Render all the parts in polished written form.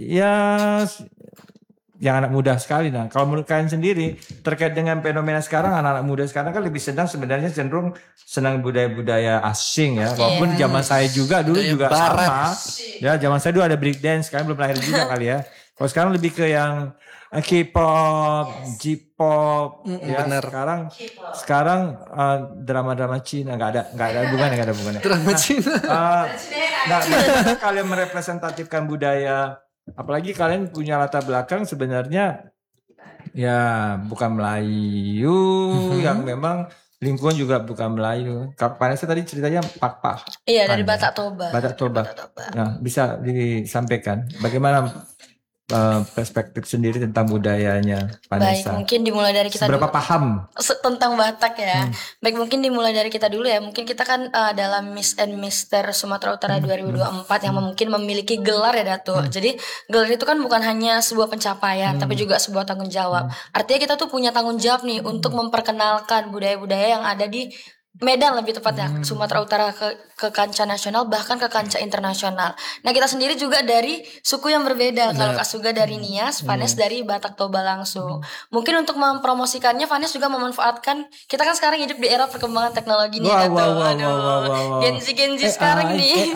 Ya, yang anak muda sekali. Nah, kalau menurut kalian sendiri terkait dengan fenomena sekarang, anak-anak muda sekarang kan lebih sebenarnya cenderung senang budaya-budaya asing ya. Walaupun zaman saya juga dulu Budaya juga barat. sama. Ya, zaman saya dulu ada break dance, kalian belum lahir juga kali ya. Kalau sekarang lebih ke yang K-pop, J-pop, ya. bener. Sekarang drama-drama Cina nggak ada hubungannya. Drama Cina. Bagaimana kalian merepresentatifkan budaya? Apalagi kalian punya latar belakang sebenarnya ya bukan Melayu yang memang lingkungan juga bukan Melayu. Vanessa tadi ceritanya Pak. Iya, dari Batak Toba. Batak Toba. Nah, bisa disampaikan bagaimana perspektif sendiri tentang budayanya Vanessa? Baik, mungkin dimulai dari kita Seberapa dulu. paham Tentang Batak ya. Baik, mungkin dimulai dari kita dulu ya. Mungkin kita kan dalam Miss and Mister Sumatera Utara 2024 yang mungkin memiliki gelar ya Datuk. Jadi gelar itu kan bukan hanya sebuah pencapaian tapi juga sebuah tanggung jawab. Artinya kita tuh punya tanggung jawab nih untuk memperkenalkan budaya-budaya yang ada di Medan lebih tepatnya Sumatera Utara ke kancah nasional bahkan ke kancah internasional. Nah kita sendiri juga dari suku yang berbeda. Kalau Kak Suga dari Nias, Vanes dari Batak Toba langsung. Mungkin untuk mempromosikannya Vanes juga memanfaatkan kita kan sekarang hidup di era perkembangan teknologi nih. Gen Z sekarang nih.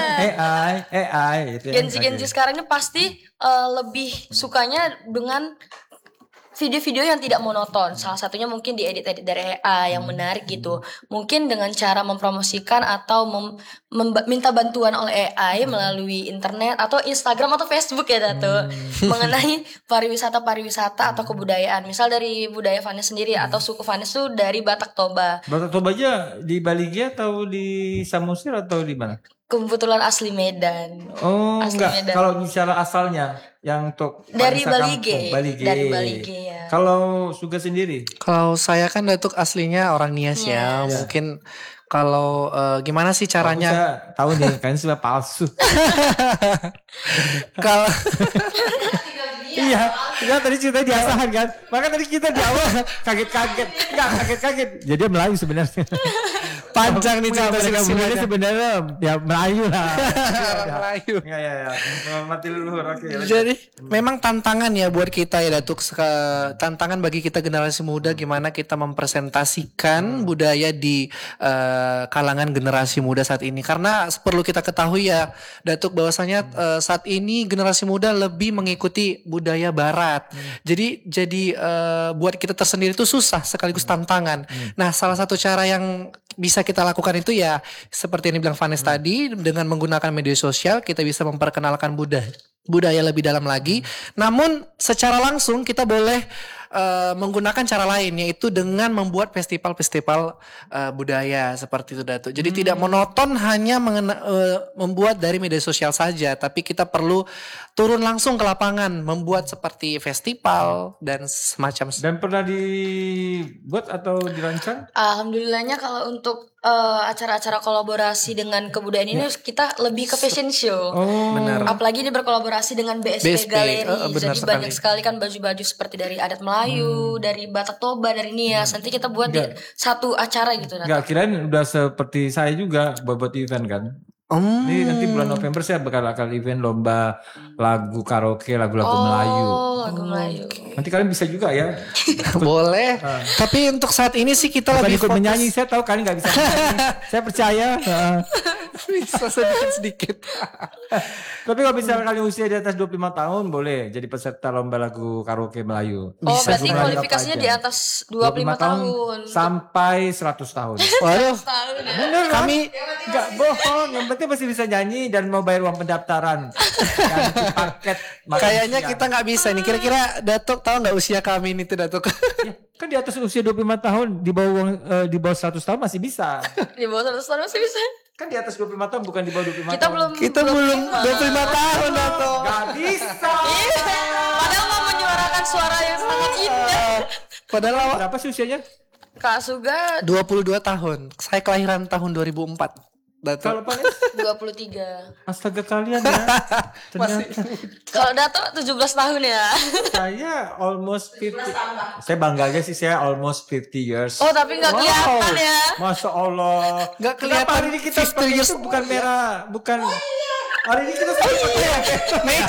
AI Gen Z sekarang ini pasti lebih sukanya dengan video-video yang tidak monoton. Salah satunya mungkin diedit-edit dari AI yang menarik gitu. Mungkin dengan cara mempromosikan atau minta bantuan oleh AI melalui internet atau Instagram atau Facebook ya Dato. Mengenai pariwisata atau kebudayaan. Misal dari budaya Vanes sendiri atau suku Vanes itu dari Batak Toba. Batak Toba aja di Balige atau di Samosir atau di mana? Kebetulan asli Medan. Oh, asli enggak. Medan. Kalau bicara asalnya yang untuk dari Balige. Dari Balige ya. Kalau Suga sendiri? Kalau saya kan Datuk aslinya orang Nias ya. Mungkin kalau gimana sih caranya? Saya tahu nih, kalian sudah palsu. Kalau Iya, tadi ceritanya di asahan kan. Maka tadi kita di awal kaget. Jadi dia Melayu sebenarnya. panjang nih cerita sebenarnya ya Melayu lah. orang Melayu. Ya. Mati leluhur. Oke. Jadi memang tantangan ya buat kita ya Datuk. Tantangan bagi kita generasi muda gimana kita mempresentasikan budaya di kalangan generasi muda saat ini. Karena perlu kita ketahui ya Datuk bahwasanya saat ini generasi muda lebih mengikuti budaya barat. Jadi buat kita tersendiri itu susah sekaligus tantangan. Nah, salah satu cara yang bisa kita lakukan itu ya seperti yang dibilang Vanes tadi, dengan menggunakan media sosial kita bisa memperkenalkan budaya lebih dalam lagi. Namun secara langsung kita boleh menggunakan cara lain, yaitu dengan membuat festival-festival budaya seperti itu Datuk. Jadi tidak monoton hanya membuat dari media sosial saja, tapi kita perlu turun langsung ke lapangan, membuat seperti festival dan semacam. Dan pernah dibuat atau dirancang? Alhamdulillahnya kalau untuk acara-acara kolaborasi dengan kebudayaan ini kita lebih ke fashion show. Benar. Apalagi ini berkolaborasi dengan BSP Galeri. Jadi sekali. banyak sekali kan baju-baju seperti dari adat Melayu, dari Batak Toba, dari Nias. Nanti kita buat di satu acara gitu. Enggak, kirain udah seperti saya juga buat event kan. Ini nanti bulan November saya bakal event lomba lagu karaoke, lagu-lagu Melayu. Lagu Melayu. Nanti kalian bisa juga ya. Boleh. Tapi untuk saat ini sih kita Bukan lebih ikut fokus menyanyi, saya tahu kalian nggak bisa menyanyi. Saya percaya. bisa sedikit. Tapi kalau misalnya kalian usia di atas 25 tahun boleh jadi peserta lomba lagu karaoke Melayu. Berarti kualifikasinya di atas 25 tahun. Sampai 100 tahun. Waduh. Bener Kami nggak bohong, yang penting masih bisa nyanyi dan mau bayar uang pendaftaran. Ganti paket. kayaknya kita nggak bisa nih. Kira-kira Datuk tahu nggak usia kami ini tuh Datuk? Ya, kan di atas usia 25 tahun, di bawah 100 tahun masih bisa. Di bawah 100 tahun masih bisa. Kan di atas 25 tahun bukan di bawah 25 Kita tahun. Kita belum 25 tahun Datuk. Gak bisa. Padahal mau menyuarakan suara yang sangat indah. Padahal Berapa sih usianya? Kak Suga 22 tahun. Saya kelahiran tahun 2004. Datuk. Kalau Panis? 23. Astaga kalian ya. Ternyata Kalau Dato 17 tahun ya. saya almost 50. Saya bangga aja sih, saya almost 50 years. Oh tapi nggak kelihatan ya. Masya Allah. Nggak kelihatan Kenapa hari ini kita 50 pakai years itu bukan merah, bukan. Hari ini kita pakai